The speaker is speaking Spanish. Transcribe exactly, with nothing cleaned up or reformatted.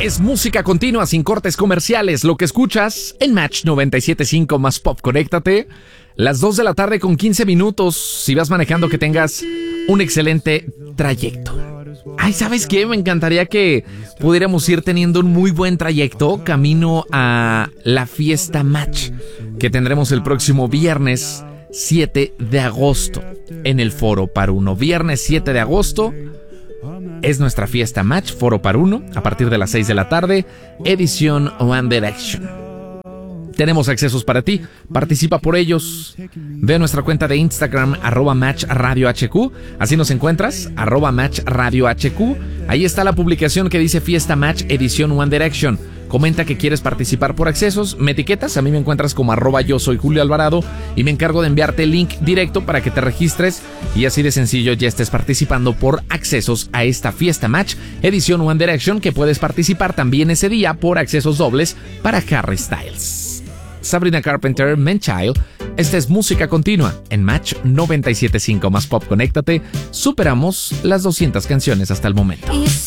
Es música continua sin cortes comerciales. Lo que escuchas en Match noventa y siete punto cinco más Pop. Conéctate. Las dos de la tarde con quince minutos. Si vas manejando, que tengas un excelente trayecto. Ay, ¿sabes qué? Me encantaría que pudiéramos ir teniendo un muy buen trayecto camino a la fiesta Match que tendremos el próximo viernes siete de agosto en el Foro Par Uno. Viernes siete de agosto es nuestra fiesta Match, Foro Par Uno, a partir de las seis de la tarde, edición One Direction. Tenemos accesos para ti, participa por ellos. Ve a nuestra cuenta de Instagram, arroba Match Radio H Q. Así nos encuentras, arroba Match Radio H Q. Ahí está la publicación que dice Fiesta Match Edición One Direction. Comenta que quieres participar por accesos, me etiquetas, a mí me encuentras como arroba yo soy Julio Alvarado y me encargo de enviarte el link directo para que te registres y así de sencillo ya estés participando por accesos a esta Fiesta Match Edición One Direction, que puedes participar también ese día por accesos dobles para Harry Styles. Sabrina Carpenter, Man-Child. Esta es música continua en Match noventa y siete punto cinco más Pop. Conéctate, superamos las doscientas canciones hasta el momento.